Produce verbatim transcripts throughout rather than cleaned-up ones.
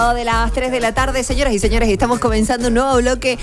De las tres de la tarde, señoras y señores, estamos comenzando un nuevo bloque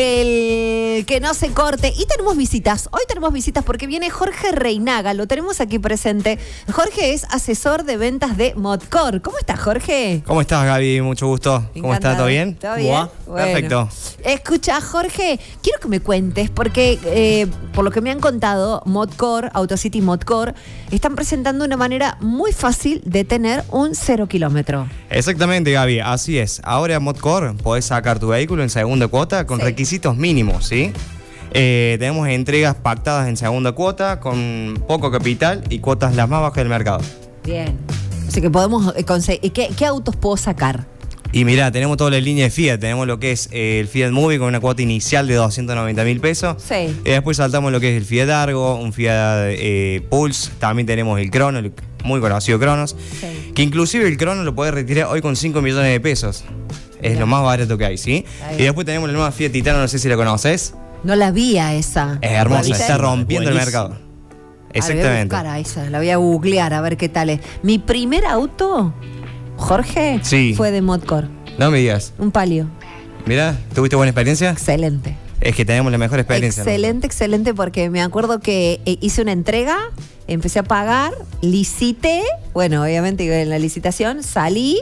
del Que No Se Corte. Y tenemos visitas, hoy tenemos visitas porque viene Jorge Reinaga, lo tenemos aquí presente. Jorge es asesor de ventas de Modcore. ¿Cómo estás, Jorge? ¿Cómo estás, Gaby? Mucho gusto. ¿Cómo estás? ¿Todo bien? ¿Todo bien? Bueno. Perfecto. Escucha, Jorge, quiero que me cuentes, porque eh, por lo que me han contado, Modcore, Autocity Modcore, están presentando una manera muy fácil de tener un cero kilómetro. Exactamente, Gaby. Así es. Ahora Modcore podés sacar tu vehículo en segunda cuota con sí. requisitos mínimos, ¿sí? Eh, tenemos entregas pactadas en segunda cuota con poco capital y cuotas las más bajas del mercado. Bien. Así que podemos conseguir. ¿Qué, qué autos puedo sacar? Y mirá, tenemos toda la línea de Fiat. Tenemos lo que es eh, el Fiat Movie con una cuota inicial de doscientos noventa mil pesos. Sí. Y después saltamos lo que es el Fiat Argo, un Fiat eh, Pulse. También tenemos el Crono, el muy conocido Cronos. Sí. Que inclusive el Crono lo podés retirar hoy con cinco millones de pesos. Es bien. Lo más barato que hay, ¿sí? Y después tenemos la nueva Fiat Titano, no sé si la conoces. No la vi a esa. Es hermosa, está rompiendo Buenísimo. el mercado. Exactamente. A ver, a esa, la voy a googlear a ver qué tal es. Mi primer auto, Jorge, sí. fue de Modcore. No me digas. Un Palio. Mirá, ¿tuviste buena experiencia? Excelente. Es que tenemos la mejor experiencia. Excelente, ¿no? excelente, porque me acuerdo que hice una entrega, empecé a pagar, licité, bueno, obviamente en la licitación, salí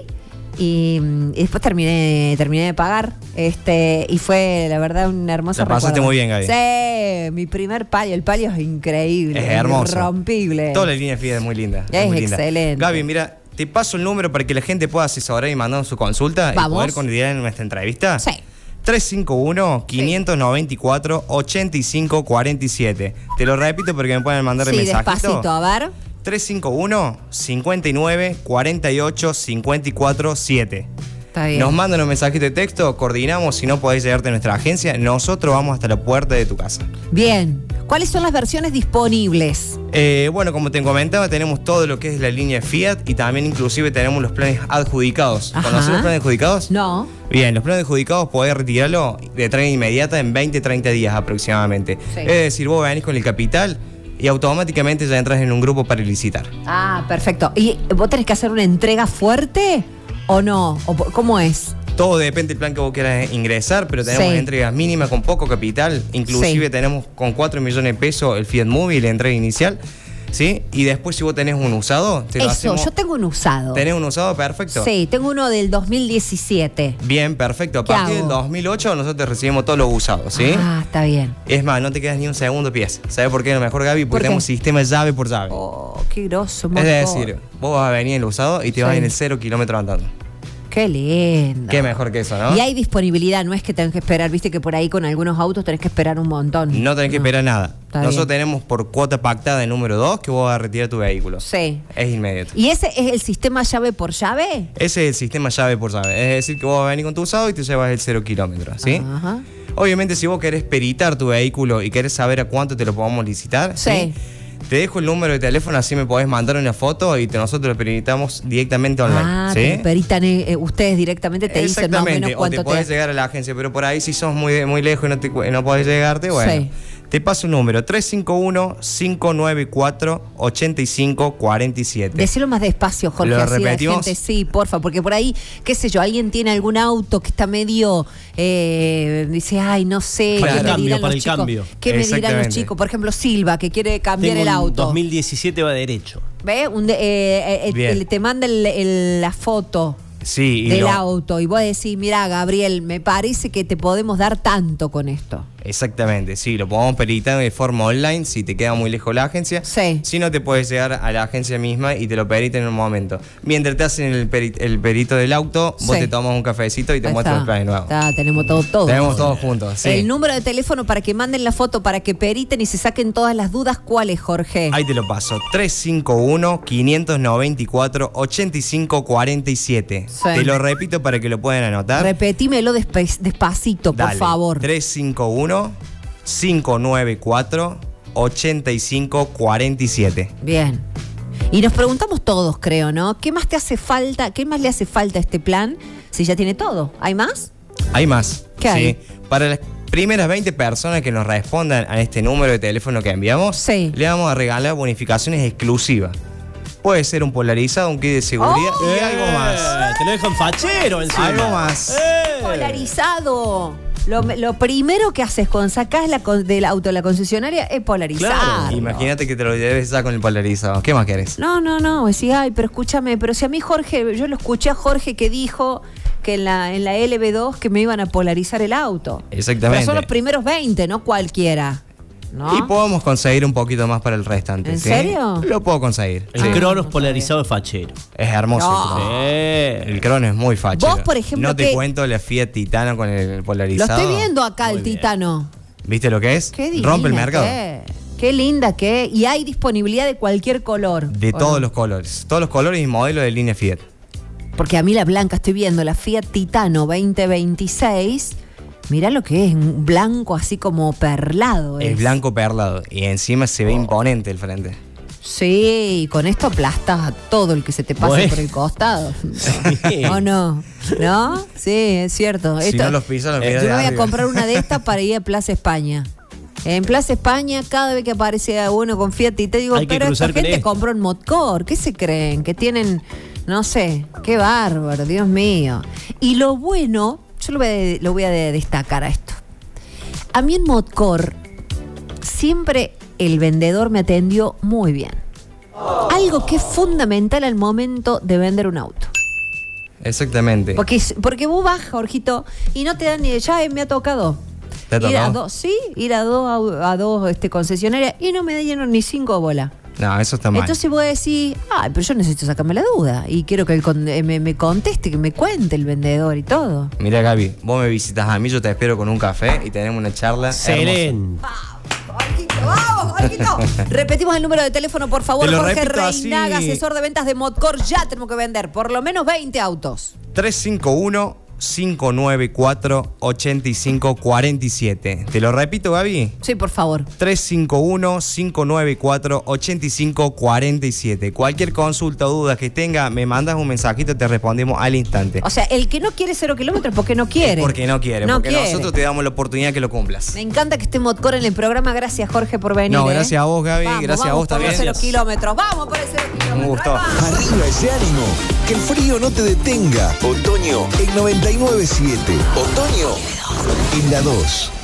y, y después terminé, terminé de pagar. Este, y fue, la verdad, un hermoso recuerdo. La pasaste recuerdo. muy bien, Gaby. Sí, mi primer Palio. El Palio es increíble. Es hermoso. Irrompible. Toda la línea de Fiat es muy linda. Es, es muy excelente. Linda. Gaby, mira, te paso el número para que la gente pueda asesorar y mandar su consulta. Vamos. Y poder coordinar en nuestra entrevista. Sí. tres cinco uno, cinco nueve cuatro, ocho cinco cuatro siete. Te lo repito porque me pueden mandar el sí, mensajito. Despacito, a ver. tres cinco uno, cinco nueve cuatro ocho cinco cuatro siete. Está bien. Nos mandan un mensajito de texto, coordinamos. Si no podés llegarte a nuestra agencia, nosotros vamos hasta la puerta de tu casa. Bien. ¿Cuáles son las versiones disponibles? Eh, bueno, como te comentaba, tenemos todo lo que es la línea Fiat y también inclusive tenemos los planes adjudicados. ¿Conocés los planes adjudicados? No. Bien, los planes adjudicados podés retirarlo de entrega inmediata en veinte a treinta días aproximadamente. Sí. Es decir, vos venís con el capital y automáticamente ya entras en un grupo para licitar. Ah, perfecto. ¿Y vos tenés que hacer una entrega fuerte o no? ¿O ¿Cómo es? Todo depende del plan que vos quieras ingresar, pero tenemos sí. entregas mínimas con poco capital. Inclusive sí. tenemos con cuatro millones de pesos el Fiat Movie, la entrega inicial. ¿Sí? Y después si vos tenés un usado, te Eso, lo hacemos. Yo tengo un usado. ¿Tenés un usado? Perfecto. Sí, tengo uno del dos mil diecisiete. Bien, perfecto. A partir del dos mil ocho nosotros recibimos todos los usados, ¿sí? Ah, está bien. Es más, no te quedas ni un segundo pieza. ¿Sabes por qué es lo mejor, Gaby? Porque ¿Por tenemos sistema llave por llave. Oh, qué grosso. Es decir, vos vas a venir en el usado y te sí. vas en el cero kilómetro andando. Qué lindo. Qué mejor que eso, ¿no? Y hay disponibilidad, no es que tenés que esperar, viste que por ahí con algunos autos tenés que esperar un montón. No tenés que no. esperar nada. Está Nosotros bien. tenemos por cuota pactada el número dos que vos vas a retirar tu vehículo. Sí. Es inmediato. ¿Y ese es el sistema llave por llave? Ese es el sistema llave por llave. Es decir, que vos vas a venir con tu usado y te llevas el cero kilómetro, ¿sí? Ajá. Obviamente, si vos querés peritar tu vehículo y querés saber a cuánto te lo podemos licitar, sí. ¿sí? Te dejo el número de teléfono, así me podés mandar una foto y te, nosotros lo peritamos directamente online. Ah, ¿sí? te peritan eh, ustedes directamente, te dicen más o menos cuánto o te podés te... llegar a la agencia, pero por ahí si sos muy, muy lejos y no, te, no podés llegarte, bueno. Sí. Te paso un número, tres cinco uno, cinco nueve cuatro, ocho cinco cuatro siete. Decilo más despacio, Jorge. ¿Lo así repetimos? La gente, sí, porfa, porque por ahí, qué sé yo, alguien tiene algún auto que está medio, eh, dice, ay, no sé, para ¿qué el me cambio, dirán para los el chicos? cambio. ¿Qué me dirán los chicos? Por ejemplo, Silva, que quiere cambiar Tengo el auto. dos mil diecisiete va derecho. ¿Ve? Un de, eh, eh, te manda el, el, la foto. Sí, y del lo... auto y vos decís, mira, Gabriel, me parece que te podemos dar tanto con esto. Exactamente, sí, lo podemos peritar de forma online si te queda muy lejos la agencia. Sí. Si no, te puedes llegar a la agencia misma y te lo periten en un momento. Mientras te hacen el, peri el perito del auto, vos sí. te tomas un cafecito y te muestras el plan de nuevo. Está, tenemos todo, todo. Tenemos todos juntos, sí. El número de teléfono para que manden la foto, para que periten y se saquen todas las dudas, ¿cuál es, Jorge? Ahí te lo paso, tres cinco uno, cinco nueve cuatro, ocho cinco cuatro siete. Sí. Te lo repito para que lo puedan anotar. Repetímelo desp despacito, por Dale. favor. tres cinco uno, cinco nueve cuatro, ocho cinco cuatro siete. Bien. Y nos preguntamos todos, creo, ¿no? ¿Qué más te hace falta? ¿Qué más le hace falta a este plan? Si ya tiene todo. ¿Hay más? Hay más. ¿Qué ¿sí? hay? Para las primeras veinte personas que nos respondan a este número de teléfono que enviamos, sí. le vamos a regalar bonificaciones exclusivas. Puede ser un polarizado, un kit de seguridad Oh. y algo más. Eh, te lo dejan fachero encima. Algo más. Eh. Polarizado. Lo, lo primero que haces cuando sacás la, con- del auto de la concesionaria es polarizar. Claro. Imagínate que te lo lleves ya con el polarizado. ¿Qué más querés? No, no, no. Decís, ay, pero escúchame, pero si a mí Jorge, yo lo escuché a Jorge que dijo que en la, en la L B dos que me iban a polarizar el auto. Exactamente. Pero son los primeros veinte, no cualquiera. ¿No? Y podemos conseguir un poquito más para el restante. ¿En ¿sí? serio? Lo puedo conseguir. El Sí. Cronos polarizado es fachero. Es hermoso No. el Crono. Eh. El Crono es muy fachero. Vos, por ejemplo, No te que- cuento la Fiat Titano con el Lo polarizado. estoy viendo acá, Muy el bien. Titano. ¿Viste lo que es? Qué divina Rompe el mercado. que es. Qué linda que es. Y hay disponibilidad de cualquier color. De ¿o todos no? los colores. Todos los colores y modelos de línea Fiat. Porque a mí la blanca estoy viendo, la Fiat Titano veinte veintiséis. Mirá lo que es, un blanco así como perlado. Es blanco perlado. Y encima se ve imponente el frente. Sí, y con esto aplastas a todo el que se te pase Bueno. por el costado. Sí. ¿O no? ¿No? Sí, es cierto. Si Esto- no los pisas, los eh, miras yo de me voy a arriba. comprar una de estas para ir a Plaza España. En Plaza España, cada vez que aparece uno con Fiat y te digo, Hay que pero esta cruzar con gente esto. compró en Modcore, ¿qué se creen? Que tienen, no sé, qué bárbaro, Dios mío. Y lo bueno, yo lo voy a, lo voy a destacar a esto. A mí en Modcore siempre el vendedor me atendió muy bien. Algo que es fundamental al momento de vender un auto. Exactamente. Porque, porque vos vas, Jorgito, y no te dan ni ya me ha tocado. ¿Te ha Ir a tocado? dos, sí, ir a dos, au- a dos este, concesionarias y no me dieron ni cinco bolas. No, eso está mal. Entonces voy a decir, ay, pero yo necesito sacarme la duda y quiero que él con- eh, me, me conteste, que me cuente el vendedor y todo. Mira, Gaby, vos me visitas a mí, yo te espero con un café y tenemos una charla. hermosa. Excelente. Jorgito, vamos, Jorgito. Repetimos el número de teléfono, por favor. Te lo Jorge repito así. Reinaga, asesor de ventas de Modcore. Ya tenemos que vender por lo menos veinte autos. tres cinco uno, cinco nueve cuatro, ocho cinco cuatro siete. Te lo repito, Gaby. Sí, por favor. tres cinco uno, cinco nueve cuatro, ocho cinco cuatro siete. Cualquier consulta o duda que tenga, me mandas un mensajito, te respondemos al instante. O sea, el que no quiere cero kilómetros, ¿por qué no quiere? Porque no quiere, No porque quiere. nosotros te damos la oportunidad que lo cumplas. Me encanta que esté Modcore en el programa. Gracias, Jorge, por venir. No, ¿eh? gracias a vos, Gaby. Vamos, Gracias a vamos vos por los también. cero kilómetros. Vamos por el cero kilómetros. Un gusto. Ahí va. Arriba ese ánimo, que el frío no te detenga. Otoño en noventa y nueve punto siete. Otoño en la dos.